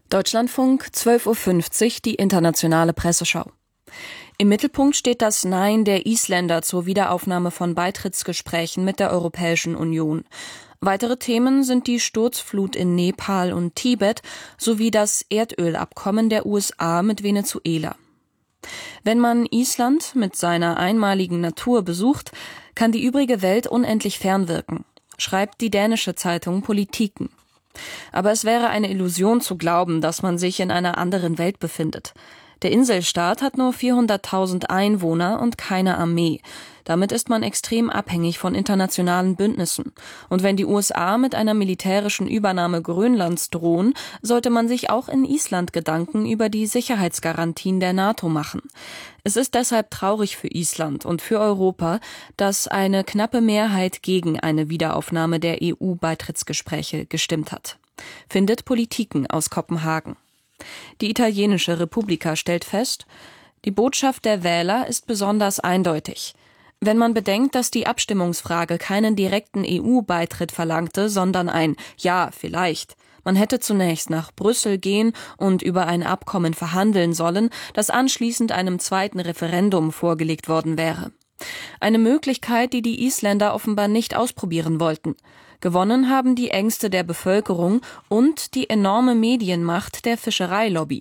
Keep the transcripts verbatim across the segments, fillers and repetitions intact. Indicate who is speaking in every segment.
Speaker 1: Deutschlandfunk, zwölf Uhr fünfzig, die internationale Presseschau. Im Mittelpunkt steht das Nein der Isländer zur Wiederaufnahme von Beitrittsgesprächen mit der Europäischen Union. Weitere Themen sind die Sturzflut in Nepal und Tibet sowie das Erdölabkommen der U S A mit Venezuela. Wenn man Island mit seiner einmaligen Natur besucht, kann die übrige Welt unendlich fernwirken, schreibt die dänische Zeitung Politiken. Aber es wäre eine Illusion zu glauben, dass man sich in einer anderen Welt befindet. Der Inselstaat hat nur vierhunderttausend Einwohner und keine Armee. Damit ist man extrem abhängig von internationalen Bündnissen. Und wenn die U S A mit einer militärischen Übernahme Grönlands drohen, sollte man sich auch in Island Gedanken über die Sicherheitsgarantien der NATO machen. Es ist deshalb traurig für Island und für Europa, dass eine knappe Mehrheit gegen eine Wiederaufnahme der E U-Beitrittsgespräche gestimmt hat. Findet Politiken aus Kopenhagen. Die italienische Repubblica stellt fest, die Botschaft der Wähler ist besonders eindeutig. Wenn man bedenkt, dass die Abstimmungsfrage keinen direkten E U-Beitritt verlangte, sondern ein Ja, vielleicht. Man hätte zunächst nach Brüssel gehen und über ein Abkommen verhandeln sollen, das anschließend einem zweiten Referendum vorgelegt worden wäre. Eine Möglichkeit, die die Isländer offenbar nicht ausprobieren wollten. Gewonnen haben die Ängste der Bevölkerung und die enorme Medienmacht der Fischereilobby.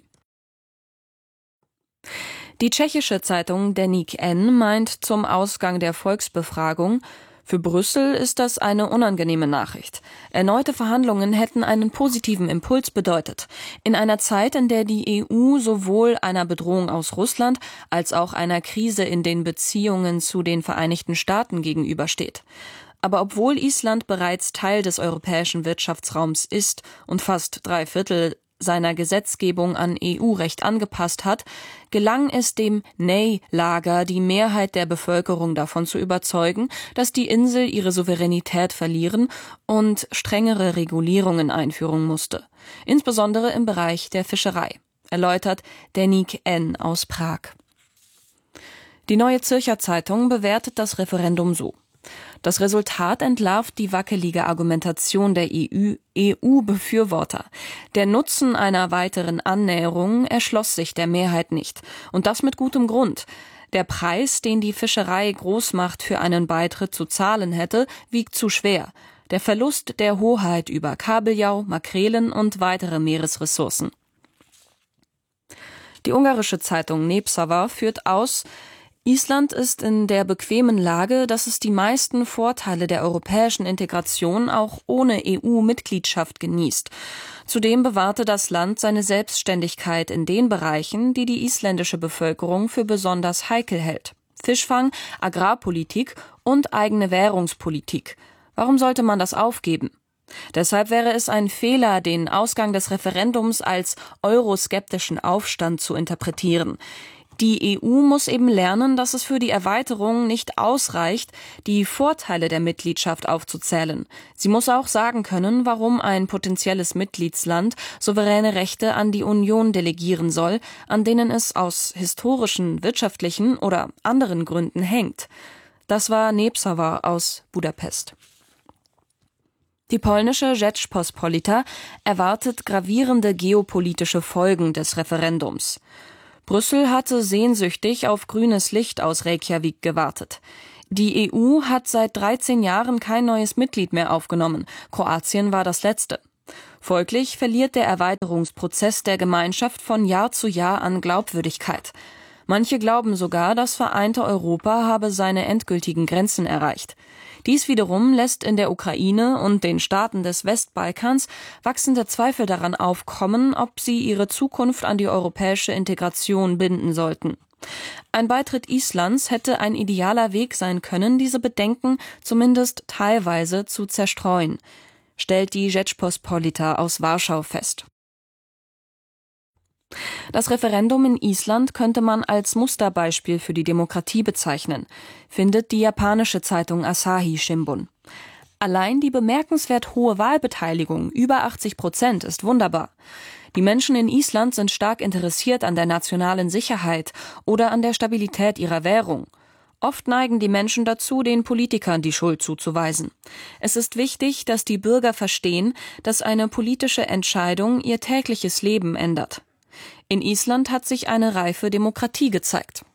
Speaker 1: Die tschechische Zeitung Deník N meint zum Ausgang der Volksbefragung: Für Brüssel ist das eine unangenehme Nachricht. Erneute Verhandlungen hätten einen positiven Impuls bedeutet. In einer Zeit, in der die E U sowohl einer Bedrohung aus Russland als auch einer Krise in den Beziehungen zu den Vereinigten Staaten gegenübersteht. Aber obwohl Island bereits Teil des europäischen Wirtschaftsraums ist und fast drei Viertel seiner Gesetzgebung an E U-Recht angepasst hat, gelang es dem Nei-Lager, die Mehrheit der Bevölkerung davon zu überzeugen, dass die Insel ihre Souveränität verlieren und strengere Regulierungen einführen musste, insbesondere im Bereich der Fischerei, erläutert Deník N aus Prag. Die Neue Zürcher Zeitung bewertet das Referendum so: Das Resultat entlarvt die wackelige Argumentation der E U-Befürworter. Der Nutzen einer weiteren Annäherung erschloss sich der Mehrheit nicht. Und das mit gutem Grund. Der Preis, den die Fischerei Großmacht für einen Beitritt zu zahlen hätte, wiegt zu schwer. Der Verlust der Hoheit über Kabeljau, Makrelen und weitere Meeresressourcen. Die ungarische Zeitung Népszava führt aus: Island ist in der bequemen Lage, dass es die meisten Vorteile der europäischen Integration auch ohne E U-Mitgliedschaft genießt. Zudem bewahrte das Land seine Selbstständigkeit in den Bereichen, die die isländische Bevölkerung für besonders heikel hält: Fischfang, Agrarpolitik und eigene Währungspolitik. Warum sollte man das aufgeben? Deshalb wäre es ein Fehler, den Ausgang des Referendums als euroskeptischen Aufstand zu interpretieren. Die E U muss eben lernen, dass es für die Erweiterung nicht ausreicht, die Vorteile der Mitgliedschaft aufzuzählen. Sie muss auch sagen können, warum ein potenzielles Mitgliedsland souveräne Rechte an die Union delegieren soll, an denen es aus historischen, wirtschaftlichen oder anderen Gründen hängt. Das war Népszava aus Budapest. Die polnische Rzeczpospolita erwartet gravierende geopolitische Folgen des Referendums. Brüssel hatte sehnsüchtig auf grünes Licht aus Reykjavik gewartet. Die E U hat seit dreizehn Jahren kein neues Mitglied mehr aufgenommen. Kroatien war das letzte. Folglich verliert der Erweiterungsprozess der Gemeinschaft von Jahr zu Jahr an Glaubwürdigkeit. Manche glauben sogar, das vereinte Europa habe seine endgültigen Grenzen erreicht. Dies wiederum lässt in der Ukraine und den Staaten des Westbalkans wachsende Zweifel daran aufkommen, ob sie ihre Zukunft an die europäische Integration binden sollten. Ein Beitritt Islands hätte ein idealer Weg sein können, diese Bedenken zumindest teilweise zu zerstreuen, stellt die Rzeczpospolita aus Warschau fest. Das Referendum in Island könnte man als Musterbeispiel für die Demokratie bezeichnen, findet die japanische Zeitung Asahi Shimbun. Allein die bemerkenswert hohe Wahlbeteiligung, über achtzig Prozent, ist wunderbar. Die Menschen in Island sind stark interessiert an der nationalen Sicherheit oder an der Stabilität ihrer Währung. Oft neigen die Menschen dazu, den Politikern die Schuld zuzuweisen. Es ist wichtig, dass die Bürger verstehen, dass eine politische Entscheidung ihr tägliches Leben ändert. In Island hat sich eine reife Demokratie gezeigt.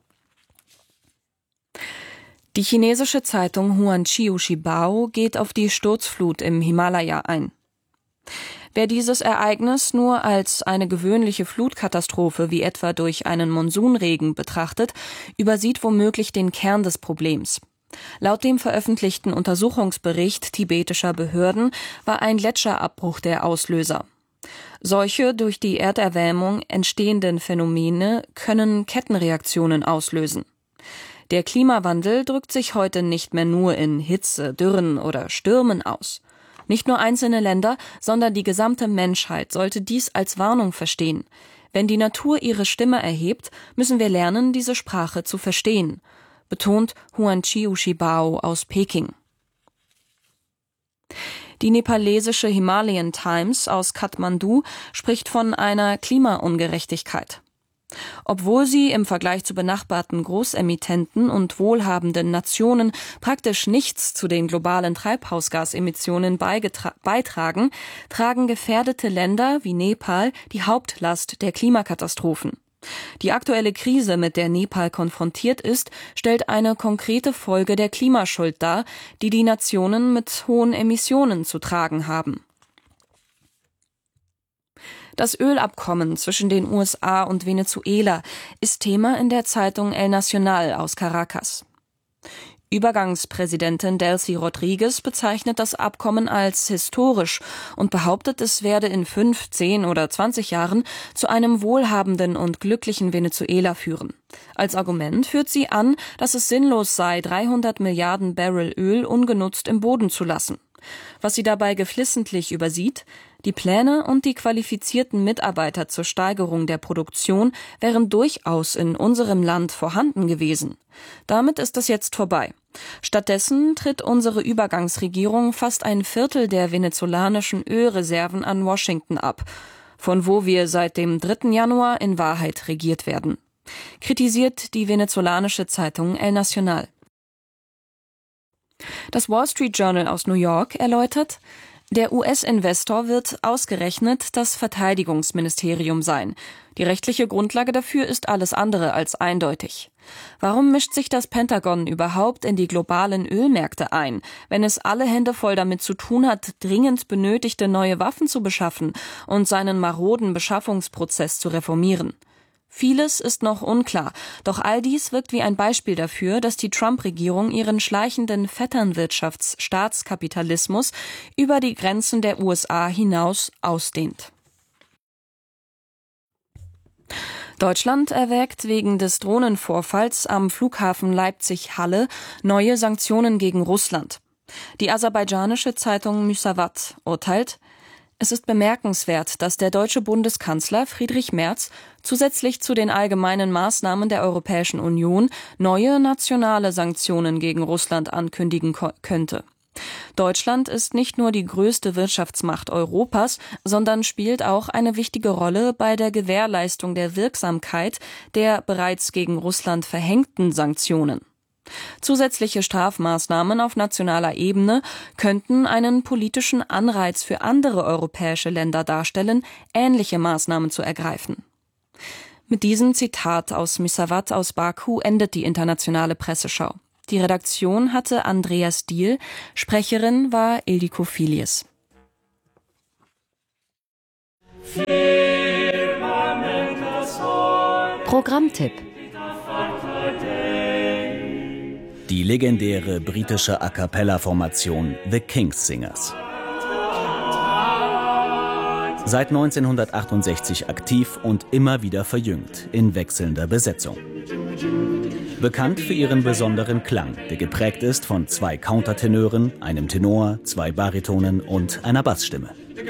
Speaker 1: Die chinesische Zeitung Huanqiu Shibao geht auf die Sturzflut im Himalaya ein. Wer dieses Ereignis nur als eine gewöhnliche Flutkatastrophe wie etwa durch einen Monsunregen betrachtet, übersieht womöglich den Kern des Problems. Laut dem veröffentlichten Untersuchungsbericht tibetischer Behörden war ein Gletscherabbruch der Auslöser. Solche durch die Erderwärmung entstehenden Phänomene können Kettenreaktionen auslösen. Der Klimawandel drückt sich heute nicht mehr nur in Hitze, Dürren oder Stürmen aus. Nicht nur einzelne Länder, sondern die gesamte Menschheit sollte dies als Warnung verstehen. Wenn die Natur ihre Stimme erhebt, müssen wir lernen, diese Sprache zu verstehen, betont Huanqiu Shibao aus Peking. Die nepalesische Himalayan Times aus Kathmandu spricht von einer Klimaungerechtigkeit. Obwohl sie im Vergleich zu benachbarten Großemittenten und wohlhabenden Nationen praktisch nichts zu den globalen Treibhausgasemissionen beitragen, tragen gefährdete Länder wie Nepal die Hauptlast der Klimakatastrophen. Die aktuelle Krise, mit der Nepal konfrontiert ist, stellt eine konkrete Folge der Klimaschuld dar, die die Nationen mit hohen Emissionen zu tragen haben. Das Ölabkommen zwischen den U S A und Venezuela ist Thema in der Zeitung El Nacional aus Caracas. Übergangspräsidentin Delcy Rodriguez bezeichnet das Abkommen als historisch und behauptet, es werde in fünf, zehn oder zwanzig Jahren zu einem wohlhabenden und glücklichen Venezuela führen. Als Argument führt sie an, dass es sinnlos sei, dreihundert Milliarden Barrel Öl ungenutzt im Boden zu lassen. Was sie dabei geflissentlich übersieht: Die Pläne und die qualifizierten Mitarbeiter zur Steigerung der Produktion wären durchaus in unserem Land vorhanden gewesen. Damit ist es jetzt vorbei. Stattdessen tritt unsere Übergangsregierung fast ein Viertel der venezolanischen Ölreserven an Washington ab, von wo wir seit dem dritten Januar in Wahrheit regiert werden, kritisiert die venezolanische Zeitung El Nacional. Das Wall Street Journal aus New York erläutert: Der U S-Investor wird ausgerechnet das Verteidigungsministerium sein. Die rechtliche Grundlage dafür ist alles andere als eindeutig. Warum mischt sich das Pentagon überhaupt in die globalen Ölmärkte ein, wenn es alle Hände voll damit zu tun hat, dringend benötigte neue Waffen zu beschaffen und seinen maroden Beschaffungsprozess zu reformieren? Vieles ist noch unklar, doch all dies wirkt wie ein Beispiel dafür, dass die Trump-Regierung ihren schleichenden Vetternwirtschafts-Staatskapitalismus über die Grenzen der U S A hinaus ausdehnt. Deutschland erwägt wegen des Drohnenvorfalls am Flughafen Leipzig-Halle neue Sanktionen gegen Russland. Die aserbaidschanische Zeitung Müsavat urteilt: Es ist bemerkenswert, dass der deutsche Bundeskanzler Friedrich Merz zusätzlich zu den allgemeinen Maßnahmen der Europäischen Union neue nationale Sanktionen gegen Russland ankündigen ko- könnte. Deutschland ist nicht nur die größte Wirtschaftsmacht Europas, sondern spielt auch eine wichtige Rolle bei der Gewährleistung der Wirksamkeit der bereits gegen Russland verhängten Sanktionen. Zusätzliche Strafmaßnahmen auf nationaler Ebene könnten einen politischen Anreiz für andere europäische Länder darstellen, ähnliche Maßnahmen zu ergreifen. Mit diesem Zitat aus Müsavat aus Baku endet die internationale Presseschau. Die Redaktion hatte Andreas Diehl, Sprecherin war Ildiko Filius.
Speaker 2: Programmtipp:
Speaker 3: Die legendäre britische A-cappella-Formation The King's Singers. Seit neunzehnhundertachtundsechzig aktiv und immer wieder verjüngt in wechselnder Besetzung. Bekannt für ihren besonderen Klang, der geprägt ist von zwei Countertenören, einem Tenor, zwei Baritonen und einer Bassstimme.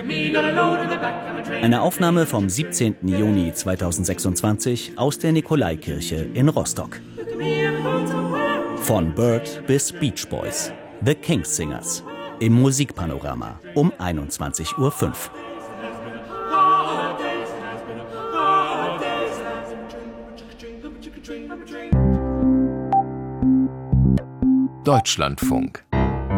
Speaker 3: Eine Aufnahme vom siebzehnten Juni zweitausendsechsundzwanzig aus der Nikolaikirche in Rostock. Von Bird bis Beach Boys. The King's Singers. Im Musikpanorama um einundzwanzig Uhr fünf.
Speaker 2: Deutschlandfunk.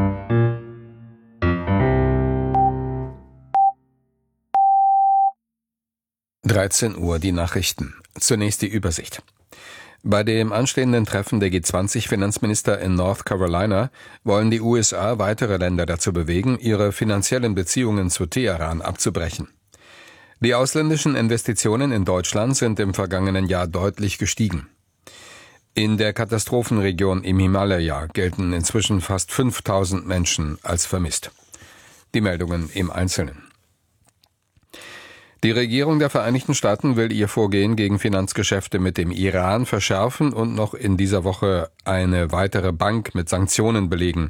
Speaker 4: dreizehn Uhr die Nachrichten. Zunächst die Übersicht. Bei dem anstehenden Treffen der G zwanzig Finanzminister in North Carolina wollen die U S A weitere Länder dazu bewegen, ihre finanziellen Beziehungen zu Teheran abzubrechen. Die ausländischen Investitionen in Deutschland sind im vergangenen Jahr deutlich gestiegen. In der Katastrophenregion im Himalaya gelten inzwischen fast fünftausend Menschen als vermisst. Die Meldungen im Einzelnen. Die Regierung der Vereinigten Staaten will ihr Vorgehen gegen Finanzgeschäfte mit dem Iran verschärfen und noch in dieser Woche eine weitere Bank mit Sanktionen belegen.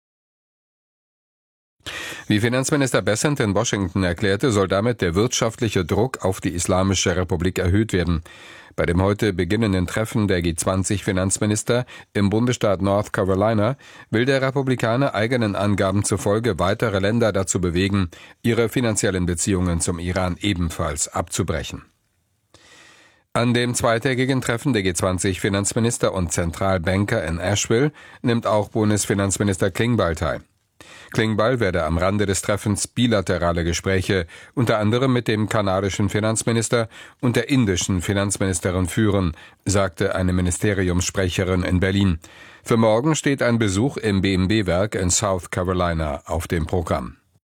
Speaker 4: Wie Finanzminister Bessent in Washington erklärte, soll damit der wirtschaftliche Druck auf die Islamische Republik erhöht werden. Bei dem heute beginnenden Treffen der G zwanzig Finanzminister im Bundesstaat North Carolina will der Republikaner eigenen Angaben zufolge weitere Länder dazu bewegen, ihre finanziellen Beziehungen zum Iran ebenfalls abzubrechen. An dem zweitägigen Treffen der G zwanzig Finanzminister und Zentralbanker in Asheville nimmt auch Bundesfinanzminister Klingbeil teil. Klingbeil werde am Rande des Treffens bilaterale Gespräche unter anderem mit dem kanadischen Finanzminister und der indischen Finanzministerin führen, sagte eine Ministeriumssprecherin in Berlin. Für morgen steht ein Besuch im B M W-Werk in South Carolina auf dem Programm.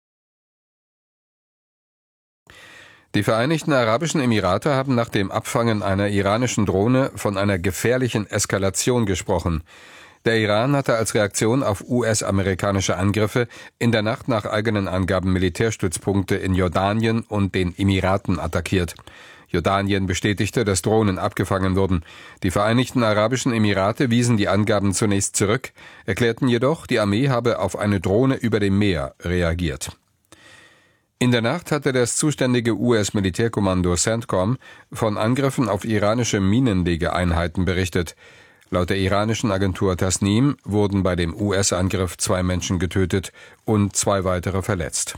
Speaker 4: Die Vereinigten Arabischen Emirate haben nach dem Abfangen einer iranischen Drohne von einer gefährlichen Eskalation gesprochen. Der Iran hatte als Reaktion auf U S-amerikanische Angriffe in der Nacht nach eigenen Angaben Militärstützpunkte in Jordanien und den Emiraten attackiert. Jordanien bestätigte, dass Drohnen abgefangen wurden. Die Vereinigten Arabischen Emirate wiesen die Angaben zunächst zurück, erklärten jedoch, die Armee habe auf eine Drohne über dem Meer reagiert. In der Nacht hatte das zuständige U S-Militärkommando CENTCOM von Angriffen auf iranische Minenlegeeinheiten berichtet. Laut der iranischen Agentur Tasnim wurden bei dem U S-Angriff zwei Menschen getötet und zwei weitere verletzt.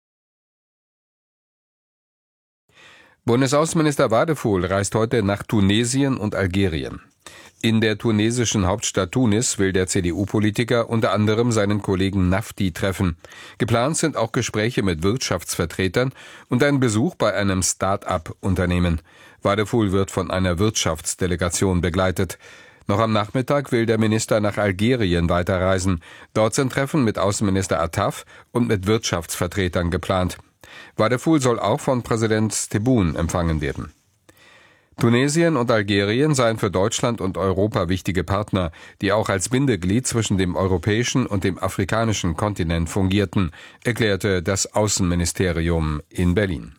Speaker 4: Bundesaußenminister Wadephul reist heute nach Tunesien und Algerien. In der tunesischen Hauptstadt Tunis will der C D U-Politiker unter anderem seinen Kollegen Nafti treffen. Geplant sind auch Gespräche mit Wirtschaftsvertretern und ein Besuch bei einem Start-up-Unternehmen. Wadephul wird von einer Wirtschaftsdelegation begleitet. Noch am Nachmittag will der Minister nach Algerien weiterreisen. Dort sind Treffen mit Außenminister Attaf und mit Wirtschaftsvertretern geplant. Wadephul soll auch von Präsident Tebboune empfangen werden. Tunesien und Algerien seien für Deutschland und Europa wichtige Partner, die auch als Bindeglied zwischen dem europäischen und dem afrikanischen Kontinent fungierten, erklärte das Außenministerium in Berlin.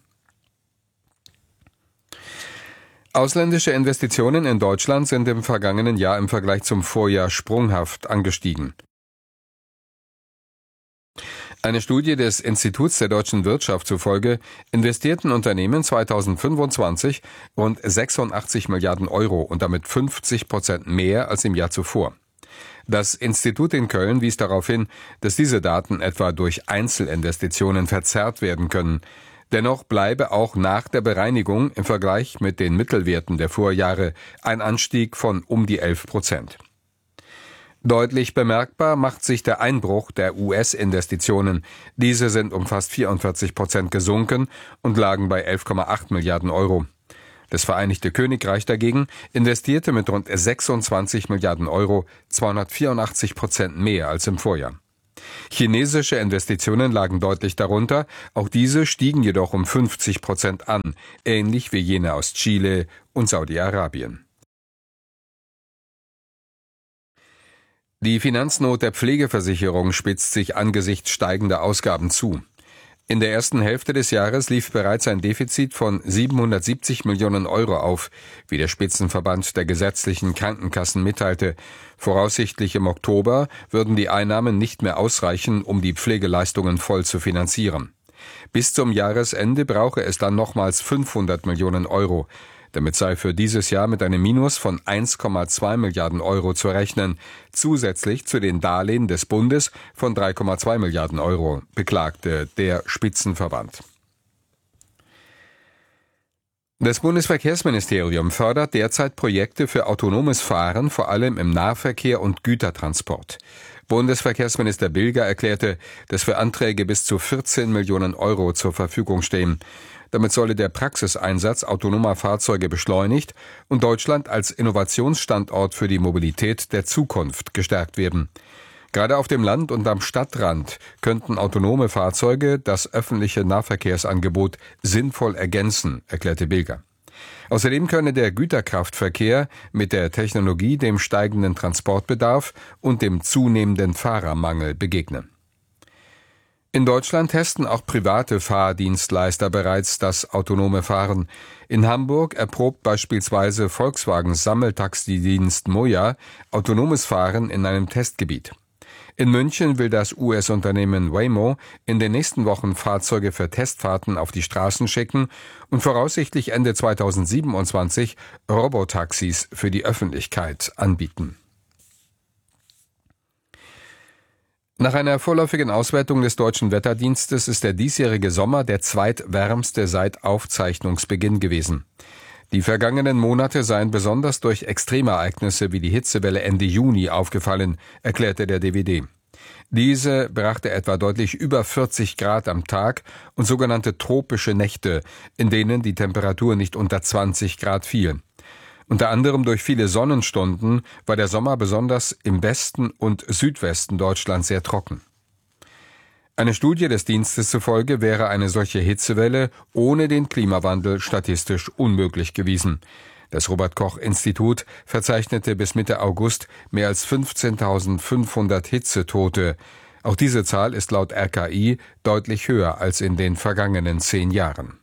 Speaker 4: Ausländische Investitionen in Deutschland sind im vergangenen Jahr im Vergleich zum Vorjahr sprunghaft angestiegen. Eine Studie des Instituts der deutschen Wirtschaft zufolge investierten Unternehmen zweitausendfünfundzwanzig rund sechsundachtzig Milliarden Euro und damit fünfzig Prozent mehr als im Jahr zuvor. Das Institut in Köln wies darauf hin, dass diese Daten etwa durch Einzelinvestitionen verzerrt werden können. Dennoch bleibe auch nach der Bereinigung im Vergleich mit den Mittelwerten der Vorjahre ein Anstieg von um die elf Prozent. Deutlich bemerkbar macht sich der Einbruch der U S-Investitionen. Diese sind um fast vierundvierzig Prozent gesunken und lagen bei elf Komma acht Milliarden Euro. Das Vereinigte Königreich dagegen investierte mit rund sechsundzwanzig Milliarden Euro zweihundertvierundachtzig Prozent mehr als im Vorjahr. Chinesische Investitionen lagen deutlich darunter, auch diese stiegen jedoch um fünfzig Prozent an, ähnlich wie jene aus Chile und Saudi-Arabien. Die Finanznot der Pflegeversicherung spitzt sich angesichts steigender Ausgaben zu. In der ersten Hälfte des Jahres lief bereits ein Defizit von siebenhundertsiebzig Millionen Euro auf, wie der Spitzenverband der gesetzlichen Krankenkassen mitteilte. Voraussichtlich im Oktober würden die Einnahmen nicht mehr ausreichen, um die Pflegeleistungen voll zu finanzieren. Bis zum Jahresende brauche es dann nochmals fünfhundert Millionen Euro. Damit sei für dieses Jahr mit einem Minus von eins Komma zwei Milliarden Euro zu rechnen, zusätzlich zu den Darlehen des Bundes von drei Komma zwei Milliarden Euro, beklagte der Spitzenverband. Das Bundesverkehrsministerium fördert derzeit Projekte für autonomes Fahren, vor allem im Nahverkehr und Gütertransport. Bundesverkehrsminister Bilger erklärte, dass für Anträge bis zu vierzehn Millionen Euro zur Verfügung stehen. Damit solle der Praxiseinsatz autonomer Fahrzeuge beschleunigt und Deutschland als Innovationsstandort für die Mobilität der Zukunft gestärkt werden. Gerade auf dem Land und am Stadtrand könnten autonome Fahrzeuge das öffentliche Nahverkehrsangebot sinnvoll ergänzen, erklärte Bilger. Außerdem könne der Güterkraftverkehr mit der Technologie dem steigenden Transportbedarf und dem zunehmenden Fahrermangel begegnen. In Deutschland testen auch private Fahrdienstleister bereits das autonome Fahren. In Hamburg erprobt beispielsweise Volkswagens Sammeltaxidienst Moja autonomes Fahren in einem Testgebiet. In München will das U S-Unternehmen Waymo in den nächsten Wochen Fahrzeuge für Testfahrten auf die Straßen schicken und voraussichtlich Ende zweitausendsiebenundzwanzig Robotaxis für die Öffentlichkeit anbieten. Nach einer vorläufigen Auswertung des Deutschen Wetterdienstes ist der diesjährige Sommer der zweitwärmste seit Aufzeichnungsbeginn gewesen. Die vergangenen Monate seien besonders durch Extremereignisse wie die Hitzewelle Ende Juni aufgefallen, erklärte der D W D. Diese brachte etwa deutlich über vierzig Grad am Tag und sogenannte tropische Nächte, in denen die Temperatur nicht unter zwanzig Grad fiel. Unter anderem durch viele Sonnenstunden war der Sommer besonders im Westen und Südwesten Deutschlands sehr trocken. Eine Studie des Dienstes zufolge wäre eine solche Hitzewelle ohne den Klimawandel statistisch unmöglich gewesen. Das Robert-Koch-Institut verzeichnete bis Mitte August mehr als fünfzehntausendfünfhundert Hitzetote. Auch diese Zahl ist laut R K I deutlich höher als in den vergangenen zehn Jahren.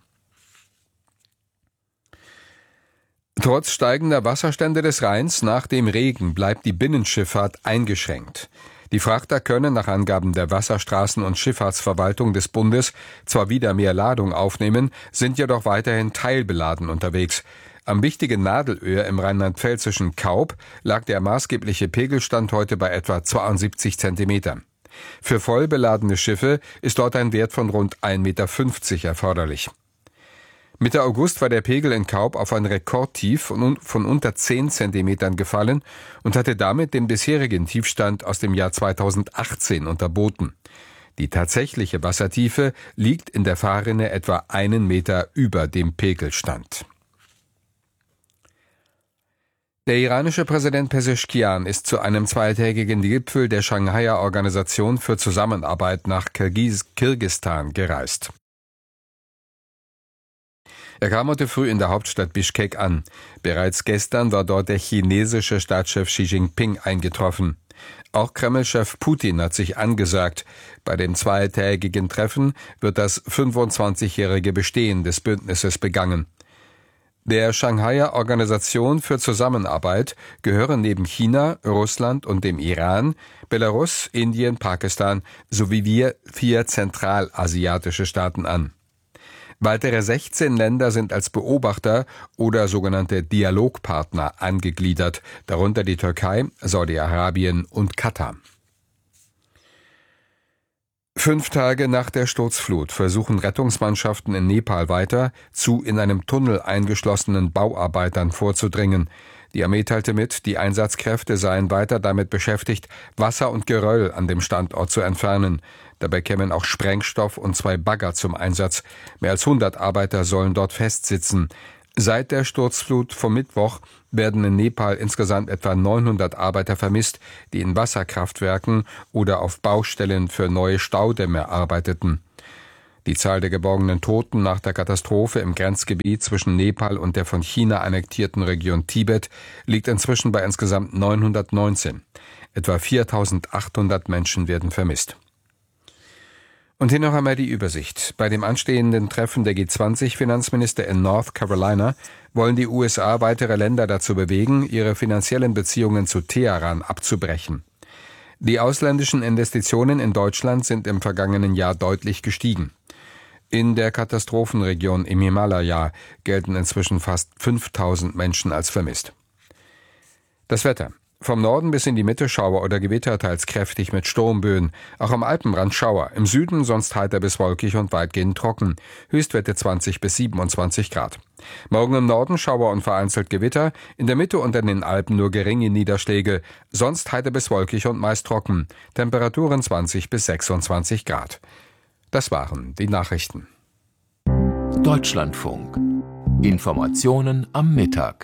Speaker 4: Trotz steigender Wasserstände des Rheins nach dem Regen bleibt die Binnenschifffahrt eingeschränkt. Die Frachter können nach Angaben der Wasserstraßen- und Schifffahrtsverwaltung des Bundes zwar wieder mehr Ladung aufnehmen, sind jedoch weiterhin teilbeladen unterwegs. Am wichtigen Nadelöhr im rheinland-pfälzischen Kaub lag der maßgebliche Pegelstand heute bei etwa zweiundsiebzig Zentimeter. Für voll beladene Schiffe ist dort ein Wert von rund ein Meter fünfzig erforderlich. Mitte August war der Pegel in Kaub auf ein Rekordtief von unter zehn Zentimetern gefallen und hatte damit den bisherigen Tiefstand aus dem Jahr zweitausendachtzehn unterboten. Die tatsächliche Wassertiefe liegt in der Fahrrinne etwa einen Meter über dem Pegelstand. Der iranische Präsident Pezeshkian ist zu einem zweitägigen Gipfel der Shanghaier Organisation für Zusammenarbeit nach Kirgis- Kirgisistan gereist. Er kam heute früh in der Hauptstadt Bischkek an. Bereits gestern war dort der chinesische Staatschef Xi Jinping eingetroffen. Auch Kreml-Chef Putin hat sich angesagt. Bei dem zweitägigen Treffen wird das fünfundzwanzigjährige Bestehen des Bündnisses begangen. Der Shanghaier Organisation für Zusammenarbeit gehören neben China, Russland und dem Iran Belarus, Indien, Pakistan sowie wir vier zentralasiatische Staaten an. Weitere sechzehn Länder sind als Beobachter oder sogenannte Dialogpartner angegliedert, darunter die Türkei, Saudi-Arabien und Katar. Fünf Tage nach der Sturzflut versuchen Rettungsmannschaften in Nepal weiter, zu in einem Tunnel eingeschlossenen Bauarbeitern vorzudringen. Die Armee teilte mit, die Einsatzkräfte seien weiter damit beschäftigt, Wasser und Geröll an dem Standort zu entfernen. Dabei kämen auch Sprengstoff und zwei Bagger zum Einsatz. Mehr als hundert Arbeiter sollen dort festsitzen. Seit der Sturzflut vom Mittwoch werden in Nepal insgesamt etwa neunhundert Arbeiter vermisst, die in Wasserkraftwerken oder auf Baustellen für neue Staudämme arbeiteten. Die Zahl der geborgenen Toten nach der Katastrophe im Grenzgebiet zwischen Nepal und der von China annektierten Region Tibet liegt inzwischen bei insgesamt neunhundertneunzehn. Etwa viertausendachthundert Menschen werden vermisst. Und hier noch einmal die Übersicht. Bei dem anstehenden Treffen der G zwanzig Finanzminister in North Carolina wollen die U S A weitere Länder dazu bewegen, ihre finanziellen Beziehungen zu Teheran abzubrechen. Die ausländischen Investitionen in Deutschland sind im vergangenen Jahr deutlich gestiegen. In der Katastrophenregion im Himalaya gelten inzwischen fast fünftausend Menschen als vermisst. Das Wetter. Vom Norden bis in die Mitte Schauer oder Gewitter, teils kräftig mit Sturmböen. Auch am Alpenrand Schauer. Im Süden sonst heiter bis wolkig und weitgehend trocken. Höchstwerte zwanzig bis siebenundzwanzig Grad. Morgen im Norden Schauer und vereinzelt Gewitter. In der Mitte und in den Alpen nur geringe Niederschläge. Sonst heiter bis wolkig und meist trocken. Temperaturen zwanzig bis sechsundzwanzig Grad. Das waren die Nachrichten.
Speaker 2: Deutschlandfunk. Informationen am Mittag.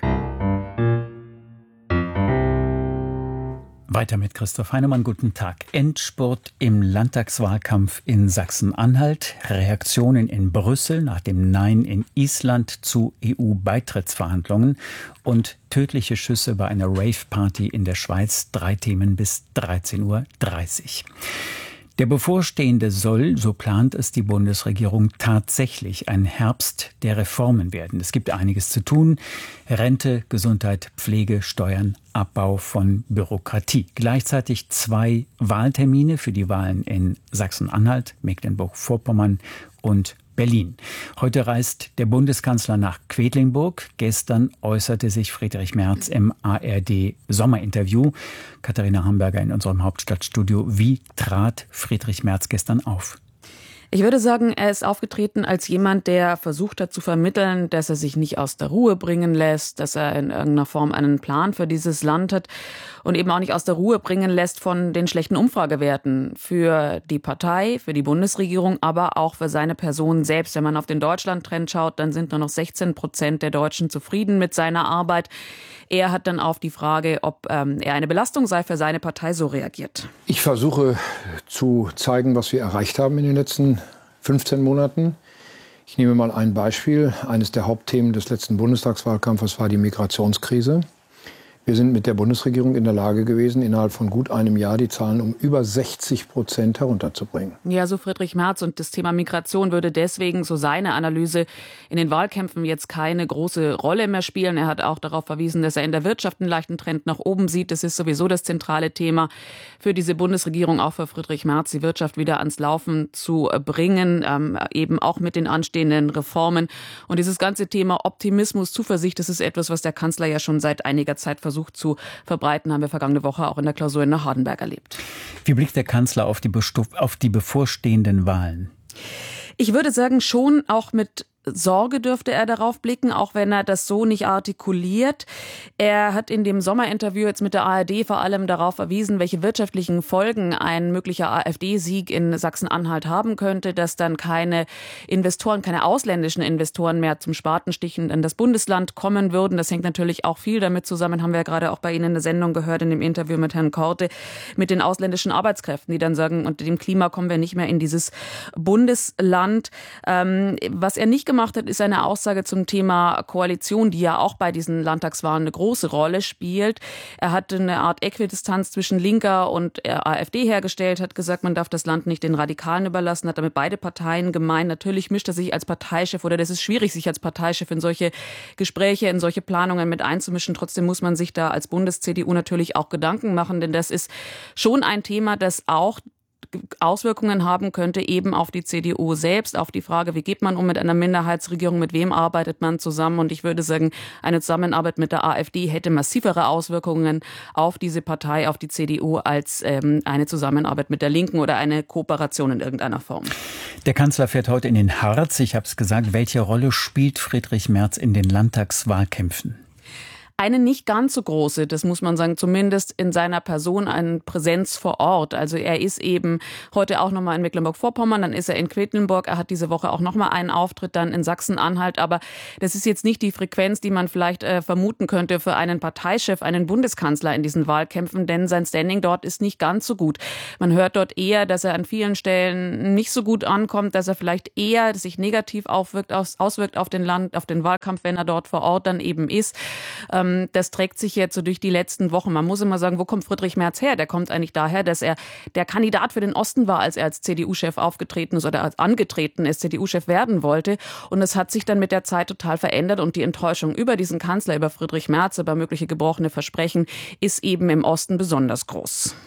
Speaker 5: Weiter mit Christoph Heinemann, guten Tag. Endspurt im Landtagswahlkampf in Sachsen-Anhalt. Reaktionen in Brüssel nach dem Nein in Island zu E U-Beitrittsverhandlungen und tödliche Schüsse bei einer Rave-Party in der Schweiz. Drei Themen bis dreizehn Uhr dreißig. Der bevorstehende soll, so plant es die Bundesregierung, tatsächlich ein Herbst der Reformen werden. Es gibt einiges zu tun. Rente, Gesundheit, Pflege, Steuern, Abbau von Bürokratie. Gleichzeitig zwei Wahltermine für die Wahlen in Sachsen-Anhalt, Mecklenburg-Vorpommern und Berlin. Heute reist der Bundeskanzler nach Quedlinburg. Gestern äußerte sich Friedrich Merz im A R D-Sommerinterview. Katharina Hamburger in unserem Hauptstadtstudio. Wie trat Friedrich Merz gestern auf?
Speaker 6: Ich würde sagen, er ist aufgetreten als jemand, der versucht hat zu vermitteln, dass er sich nicht aus der Ruhe bringen lässt, dass er in irgendeiner Form einen Plan für dieses Land hat und eben auch nicht aus der Ruhe bringen lässt von den schlechten Umfragewerten für die Partei, für die Bundesregierung, aber auch für seine Person selbst. Wenn man auf den Deutschland-Trend schaut, dann sind nur noch sechzehn Prozent der Deutschen zufrieden mit seiner Arbeit. Er hat dann auf die Frage, ob ähm, er eine Belastung sei für seine Partei, so reagiert.
Speaker 7: Ich versuche zu zeigen, was wir erreicht haben in den letzten fünfzehn Monaten. Ich nehme mal ein Beispiel. Eines der Hauptthemen des letzten Bundestagswahlkampfes war die Migrationskrise. Wir sind mit der Bundesregierung in der Lage gewesen, innerhalb von gut einem Jahr die Zahlen um über sechzig Prozent herunterzubringen.
Speaker 6: Ja, so Friedrich Merz. Und das Thema Migration würde deswegen, so seine Analyse, in den Wahlkämpfen jetzt keine große Rolle mehr spielen. Er hat auch darauf verwiesen, dass er in der Wirtschaft einen leichten Trend nach oben sieht. Das ist sowieso das zentrale Thema für diese Bundesregierung, auch für Friedrich Merz, die Wirtschaft wieder ans Laufen zu bringen, ähm, eben auch mit den anstehenden Reformen. Und dieses ganze Thema Optimismus, Zuversicht, das ist etwas, was der Kanzler ja schon seit einiger Zeit versucht zu verbreiten, haben wir vergangene Woche auch in der Klausur in der Hardenberg erlebt.
Speaker 5: Wie blickt der Kanzler auf die, Bestu- auf die bevorstehenden Wahlen?
Speaker 6: Ich würde sagen, schon auch mit Sorge dürfte er darauf blicken, auch wenn er das so nicht artikuliert. Er hat in dem Sommerinterview jetzt mit der A R D vor allem darauf verwiesen, welche wirtschaftlichen Folgen ein möglicher AfD-Sieg in Sachsen-Anhalt haben könnte, dass dann keine Investoren, keine ausländischen Investoren mehr zum Spatenstichen in das Bundesland kommen würden. Das hängt natürlich auch viel damit zusammen, haben wir ja gerade auch bei Ihnen in der Sendung gehört, in dem Interview mit Herrn Korte, mit den ausländischen Arbeitskräften, die dann sagen, unter dem Klima kommen wir nicht mehr in dieses Bundesland. Ähm, was er nicht gemacht hat, ist eine Aussage zum Thema Koalition, die ja auch bei diesen Landtagswahlen eine große Rolle spielt. Er hat eine Art Äquidistanz zwischen Linker und AfD hergestellt, hat gesagt, man darf das Land nicht den Radikalen überlassen, hat damit beide Parteien gemeint. Natürlich mischt er sich als Parteichef, oder das ist schwierig, sich als Parteichef in solche Gespräche, in solche Planungen mit einzumischen. Trotzdem muss man sich da als Bundes-C D U natürlich auch Gedanken machen, denn das ist schon ein Thema, das auch Auswirkungen haben könnte eben auf die C D U selbst, auf die Frage, wie geht man um mit einer Minderheitsregierung, mit wem arbeitet man zusammen? Und ich würde sagen, eine Zusammenarbeit mit der AfD hätte massivere Auswirkungen auf diese Partei, auf die C D U, als ähm, eine Zusammenarbeit mit der Linken oder eine Kooperation in irgendeiner Form.
Speaker 5: Der Kanzler fährt heute in den Harz. Ich habe es gesagt, welche Rolle spielt Friedrich Merz in den Landtagswahlkämpfen?
Speaker 6: Eine nicht ganz so große, das muss man sagen, zumindest in seiner Person eine Präsenz vor Ort. Also er ist eben heute auch nochmal in Mecklenburg-Vorpommern, dann ist er in Quedlinburg, er hat diese Woche auch nochmal einen Auftritt dann in Sachsen-Anhalt. Aber das ist jetzt nicht die Frequenz, die man vielleicht äh, vermuten könnte für einen Parteichef, einen Bundeskanzler in diesen Wahlkämpfen, denn sein Standing dort ist nicht ganz so gut. Man hört dort eher, dass er an vielen Stellen nicht so gut ankommt, dass er vielleicht eher sich negativ aufwirkt, aus, auswirkt auf den Land, auf den Wahlkampf, wenn er dort vor Ort dann eben ist. Ähm, Das trägt sich jetzt so durch die letzten Wochen. Man muss immer sagen, wo kommt Friedrich Merz her? Der kommt eigentlich daher, dass er der Kandidat für den Osten war, als er als C D U-Chef aufgetreten ist oder als angetreten ist, C D U-Chef werden wollte. Und es hat sich dann mit der Zeit total verändert. Und die Enttäuschung über diesen Kanzler, über Friedrich Merz, über mögliche gebrochene Versprechen, ist eben im Osten besonders groß.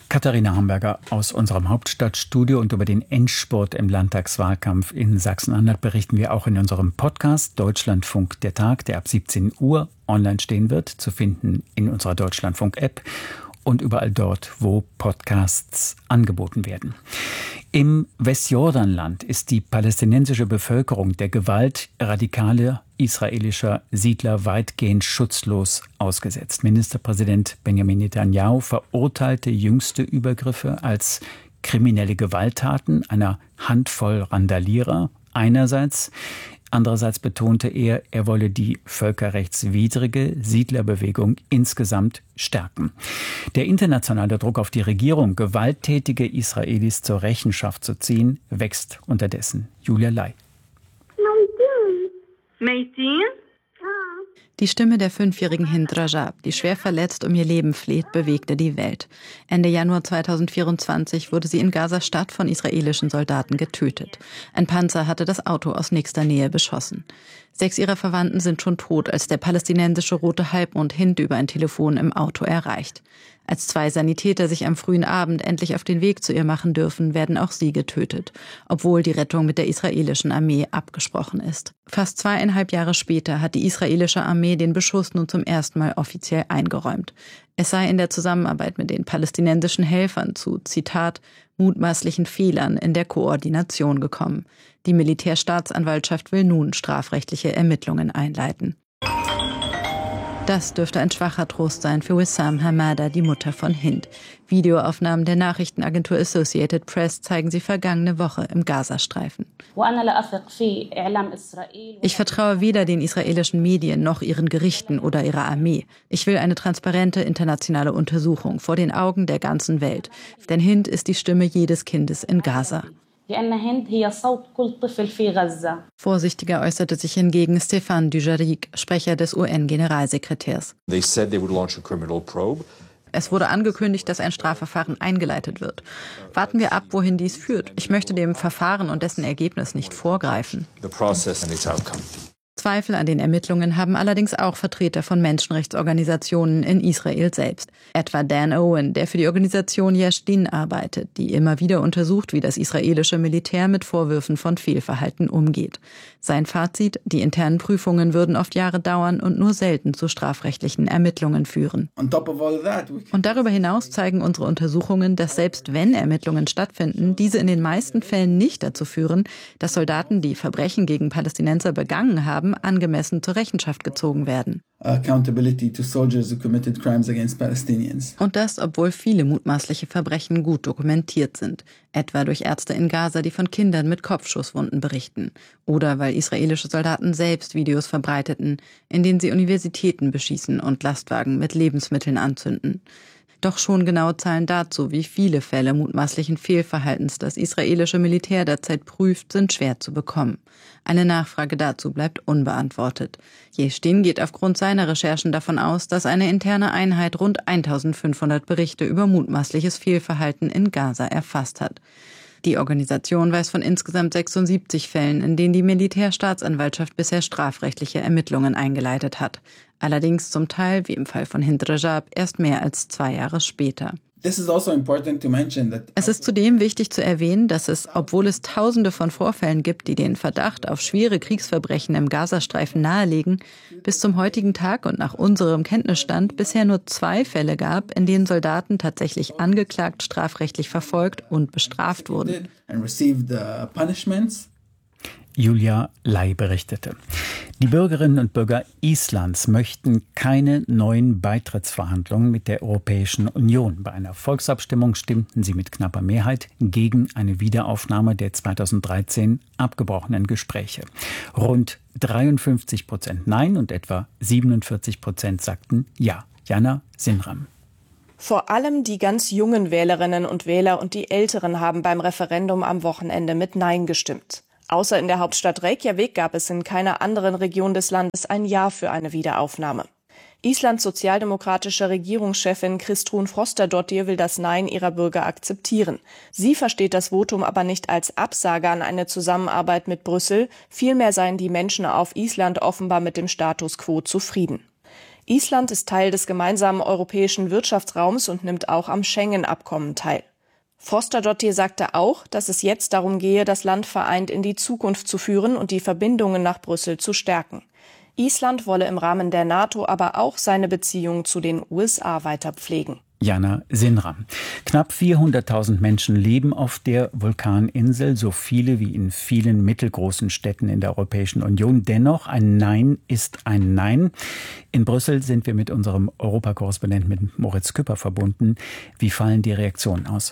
Speaker 5: Katharina Hamburger aus unserem Hauptstadtstudio, und über den Endspurt im Landtagswahlkampf in Sachsen-Anhalt berichten wir auch in unserem Podcast Deutschlandfunk der Tag, der ab siebzehn Uhr online stehen wird, zu finden in unserer Deutschlandfunk-App und überall dort, wo Podcasts angeboten werden. Im Westjordanland ist die palästinensische Bevölkerung der Gewalt radikaler israelischer Siedler weitgehend schutzlos ausgesetzt. Ministerpräsident Benjamin Netanyahu verurteilte jüngste Übergriffe als kriminelle Gewalttaten einer Handvoll Randalierer einerseits. Andererseits betonte er, er wolle die völkerrechtswidrige Siedlerbewegung insgesamt stärken. Der internationale Druck auf die Regierung, gewalttätige Israelis zur Rechenschaft zu ziehen, wächst unterdessen. Julia Lai.
Speaker 8: Die Stimme der fünfjährigen Hind Rajab, die schwer verletzt um ihr Leben fleht, bewegte die Welt. Ende Januar zweitausendvierundzwanzig wurde sie in Gaza-Stadt von israelischen Soldaten getötet. Ein Panzer hatte das Auto aus nächster Nähe beschossen. Sechs ihrer Verwandten sind schon tot, als der palästinensische Rote Halbmond Hind über ein Telefon im Auto erreicht. Als zwei Sanitäter sich am frühen Abend endlich auf den Weg zu ihr machen dürfen, werden auch sie getötet, obwohl die Rettung mit der israelischen Armee abgesprochen ist. Fast zweieinhalb Jahre später hat die israelische Armee den Beschuss nun zum ersten Mal offiziell eingeräumt. Es sei in der Zusammenarbeit mit den palästinensischen Helfern zu, Zitat, mutmaßlichen Fehlern in der Koordination gekommen. Die Militärstaatsanwaltschaft will nun strafrechtliche Ermittlungen einleiten. Das dürfte ein schwacher Trost sein für Wissam Hamada, die Mutter von Hind. Videoaufnahmen der Nachrichtenagentur Associated Press zeigen sie vergangene Woche im Gazastreifen. Ich vertraue weder den israelischen Medien noch ihren Gerichten oder ihrer Armee. Ich will eine transparente internationale Untersuchung vor den Augen der ganzen Welt. Denn Hind ist die Stimme jedes Kindes in Gaza. Vorsichtiger äußerte sich hingegen Stéphane Dujarric, Sprecher des U N-Generalsekretärs. Es wurde angekündigt, dass ein Strafverfahren eingeleitet wird. Warten wir ab, wohin dies führt. Ich möchte dem Verfahren und dessen Ergebnis nicht vorgreifen. Zweifel an den Ermittlungen haben allerdings auch Vertreter von Menschenrechtsorganisationen in Israel selbst. Etwa Dan Owen, der für die Organisation Yesh Din arbeitet, die immer wieder untersucht, wie das israelische Militär mit Vorwürfen von Fehlverhalten umgeht. Sein Fazit: Die internen Prüfungen würden oft Jahre dauern und nur selten zu strafrechtlichen Ermittlungen führen. Und darüber hinaus zeigen unsere Untersuchungen, dass selbst wenn Ermittlungen stattfinden, diese in den meisten Fällen nicht dazu führen, dass Soldaten, die Verbrechen gegen Palästinenser begangen haben, angemessen zur Rechenschaft gezogen werden. Und das, obwohl viele mutmaßliche Verbrechen gut dokumentiert sind. Etwa durch Ärzte in Gaza, die von Kindern mit Kopfschusswunden berichten. Oder weil israelische Soldaten selbst Videos verbreiteten, in denen sie Universitäten beschießen und Lastwagen mit Lebensmitteln anzünden. Doch schon genaue Zahlen dazu, wie viele Fälle mutmaßlichen Fehlverhaltens das israelische Militär derzeit prüft, sind schwer zu bekommen. Eine Nachfrage dazu bleibt unbeantwortet. Yesh Din geht aufgrund seiner Recherchen davon aus, dass eine interne Einheit rund eintausendfünfhundert Berichte über mutmaßliches Fehlverhalten in Gaza erfasst hat. Die Organisation weiß von insgesamt sechsundsiebzig Fällen, in denen die Militärstaatsanwaltschaft bisher strafrechtliche Ermittlungen eingeleitet hat. Allerdings zum Teil, wie im Fall von Hind Rajab, erst mehr als zwei Jahre später. Es ist zudem wichtig zu erwähnen, dass es, obwohl es Tausende von Vorfällen gibt, die den Verdacht auf schwere Kriegsverbrechen im Gazastreifen nahelegen, bis zum heutigen Tag und nach unserem Kenntnisstand bisher nur zwei Fälle gab, in denen Soldaten tatsächlich angeklagt, strafrechtlich verfolgt und bestraft wurden.
Speaker 5: Julia Lai berichtete. Die Bürgerinnen und Bürger Islands möchten keine neuen Beitrittsverhandlungen mit der Europäischen Union. Bei einer Volksabstimmung stimmten sie mit knapper Mehrheit gegen eine Wiederaufnahme der zweitausenddreizehn abgebrochenen Gespräche. Rund dreiundfünfzig Prozent Nein und etwa siebenundvierzig Prozent sagten Ja. Jana Sinram.
Speaker 9: Vor allem die ganz jungen Wählerinnen und Wähler und die Älteren haben beim Referendum am Wochenende mit Nein gestimmt. Außer in der Hauptstadt Reykjavik gab es in keiner anderen Region des Landes ein Ja für eine Wiederaufnahme. Islands sozialdemokratische Regierungschefin Kristrún Frostadóttir will das Nein ihrer Bürger akzeptieren. Sie versteht das Votum aber nicht als Absage an eine Zusammenarbeit mit Brüssel. Vielmehr seien die Menschen auf Island offenbar mit dem Status quo zufrieden. Island ist Teil des gemeinsamen europäischen Wirtschaftsraums und nimmt auch am Schengen-Abkommen teil. Frostadottir sagte auch, dass es jetzt darum gehe, das Land vereint in die Zukunft zu führen und die Verbindungen nach Brüssel zu stärken. Island wolle im Rahmen der NATO aber auch seine Beziehungen zu den U S A weiter pflegen.
Speaker 5: Jana Sinra. Knapp vierhunderttausend Menschen leben auf der Vulkaninsel, so viele wie in vielen mittelgroßen Städten in der Europäischen Union. Dennoch, ein Nein ist ein Nein. In Brüssel sind wir mit unserem Europakorrespondenten mit Moritz Küpper verbunden. Wie fallen die Reaktionen aus?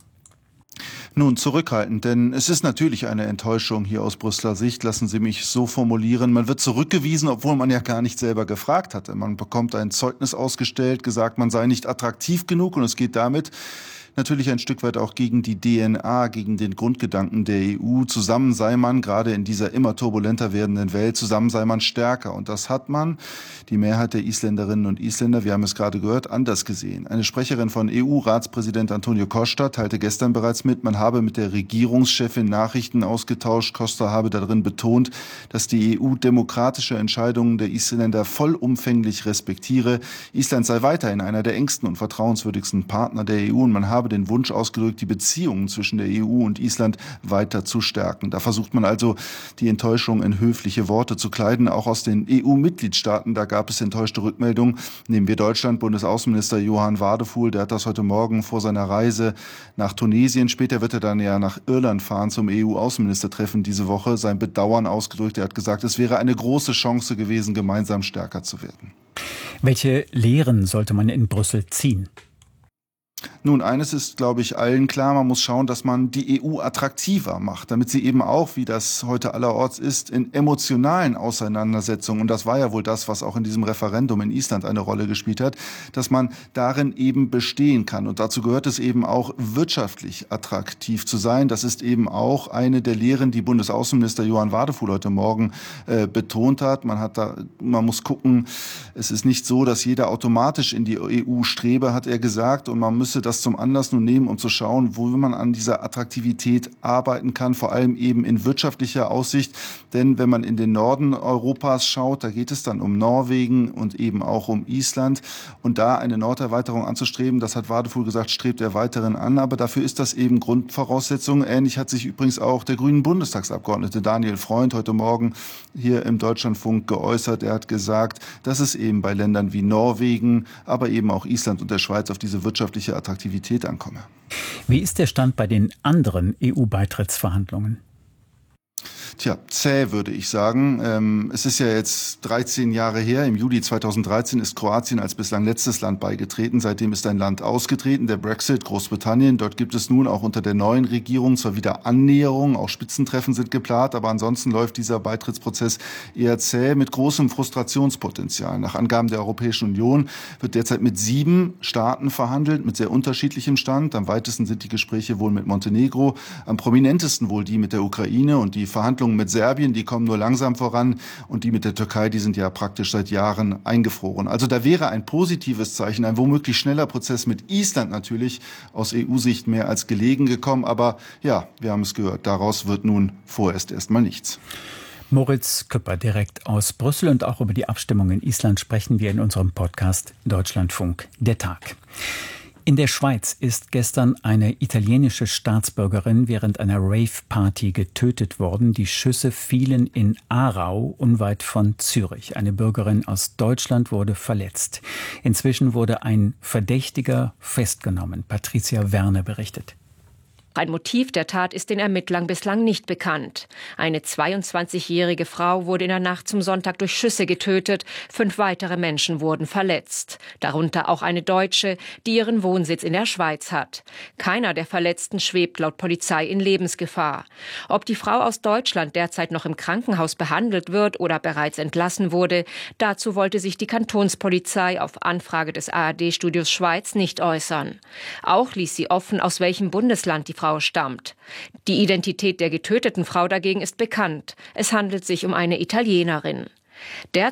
Speaker 10: Nun, zurückhaltend, denn es ist natürlich eine Enttäuschung hier aus Brüsseler Sicht, lassen Sie mich so formulieren. Man wird zurückgewiesen, obwohl man ja gar nicht selber gefragt hatte. Man bekommt ein Zeugnis ausgestellt, gesagt, man sei nicht attraktiv genug, und es geht damit natürlich ein Stück weit auch gegen die D N A, gegen den Grundgedanken der E U. Zusammen sei man, gerade in dieser immer turbulenter werdenden Welt, zusammen sei man stärker. Und das hat man, die Mehrheit der Isländerinnen und Isländer, wir haben es gerade gehört, anders gesehen. Eine Sprecherin von E U-Ratspräsident Antonio Costa teilte gestern bereits mit, man habe mit der Regierungschefin Nachrichten ausgetauscht. Costa habe darin betont, dass die E U demokratische Entscheidungen der Isländer vollumfänglich respektiere. Island sei weiterhin einer der engsten und vertrauenswürdigsten Partner der E U, und man habe den Wunsch ausgedrückt, die Beziehungen zwischen der E U und Island weiter zu stärken. Da versucht man also, die Enttäuschung in höfliche Worte zu kleiden, auch aus den E U-Mitgliedstaaten. Da gab es enttäuschte Rückmeldungen. Nehmen wir Deutschland, Bundesaußenminister Johann Wadefuhl, der hat das heute Morgen vor seiner Reise nach Tunesien, später wird er dann ja nach Irland fahren zum E U-Außenministertreffen diese Woche, sein Bedauern ausgedrückt. Er hat gesagt, es wäre eine große Chance gewesen, gemeinsam stärker zu werden.
Speaker 5: Welche Lehren sollte man in Brüssel ziehen?
Speaker 10: Nun, eines ist, glaube ich, allen klar, man muss schauen, dass man die E U attraktiver macht, damit sie eben auch, wie das heute allerorts ist, in emotionalen Auseinandersetzungen, und das war ja wohl das, was auch in diesem Referendum in Island eine Rolle gespielt hat, dass man darin eben bestehen kann. Und dazu gehört es eben auch, wirtschaftlich attraktiv zu sein. Das ist eben auch eine der Lehren, die Bundesaußenminister Johann Wadefuhl heute Morgen äh, betont hat. Man hat da, man muss gucken, es ist nicht so, dass jeder automatisch in die E U strebe, hat er gesagt, und man müsse das zum Anlass nun nehmen, um zu schauen, wo man an dieser Attraktivität arbeiten kann, vor allem eben in wirtschaftlicher Aussicht. Denn wenn man in den Norden Europas schaut, da geht es dann um Norwegen und eben auch um Island. Und da eine Norderweiterung anzustreben, das hat Wadefuhl gesagt, strebt er weiterhin an. Aber dafür ist das eben Grundvoraussetzung. Ähnlich hat sich übrigens auch der grünen Bundestagsabgeordnete Daniel Freund heute Morgen hier im Deutschlandfunk geäußert. Er hat gesagt, dass es eben bei Ländern wie Norwegen, aber eben auch Island und der Schweiz auf diese wirtschaftliche Attraktivität ankomme.
Speaker 5: Wie ist der Stand bei den anderen E U-Beitrittsverhandlungen?
Speaker 10: Tja, zäh würde ich sagen. Ähm, es ist ja jetzt dreizehn Jahre her. Im Juli zweitausenddreizehn ist Kroatien als bislang letztes Land beigetreten. Seitdem ist ein Land ausgetreten, der Brexit, Großbritannien. Dort gibt es nun auch unter der neuen Regierung zwar wieder Annäherungen, auch Spitzentreffen sind geplant, aber ansonsten läuft dieser Beitrittsprozess eher zäh mit großem Frustrationspotenzial. Nach Angaben der Europäischen Union wird derzeit mit sieben Staaten verhandelt, mit sehr unterschiedlichem Stand. Am weitesten sind die Gespräche wohl mit Montenegro, am prominentesten wohl die mit der Ukraine, und die Verhandlungen mit Serbien, die kommen nur langsam voran, und die mit der Türkei, die sind ja praktisch seit Jahren eingefroren. Also da wäre ein positives Zeichen, ein womöglich schneller Prozess mit Island natürlich aus E U-Sicht mehr als gelegen gekommen. Aber ja, wir haben es gehört, daraus wird nun vorerst erstmal nichts.
Speaker 5: Moritz Küpper direkt aus Brüssel, und auch über die Abstimmung in Island sprechen wir in unserem Podcast Deutschlandfunk der Tag. In der Schweiz ist gestern eine italienische Staatsbürgerin während einer Rave-Party getötet worden. Die Schüsse fielen in Aarau, unweit von Zürich. Eine Bürgerin aus Deutschland wurde verletzt. Inzwischen wurde ein Verdächtiger festgenommen. Patricia Werner berichtet.
Speaker 11: Ein Motiv der Tat ist den Ermittlern bislang nicht bekannt. Eine zweiundzwanzigjährige Frau wurde in der Nacht zum Sonntag durch Schüsse getötet. Fünf weitere Menschen wurden verletzt. Darunter auch eine Deutsche, die ihren Wohnsitz in der Schweiz hat. Keiner der Verletzten schwebt laut Polizei in Lebensgefahr. Ob die Frau aus Deutschland derzeit noch im Krankenhaus behandelt wird oder bereits entlassen wurde, dazu wollte sich die Kantonspolizei auf Anfrage des A R D-Studios Schweiz nicht äußern. Auch ließ sie offen, aus welchem Bundesland die Frau stammt. Die Identität der getöteten Frau dagegen ist bekannt. Es handelt sich um eine Italienerin. Der